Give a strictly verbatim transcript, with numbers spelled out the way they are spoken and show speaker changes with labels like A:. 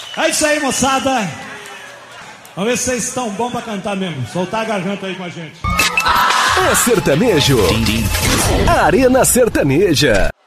A: É isso aí, moçada. Vamos ver se vocês estão bons pra cantar mesmo. Soltar a garganta aí com a gente.
B: É sertanejo. Arena Sertaneja.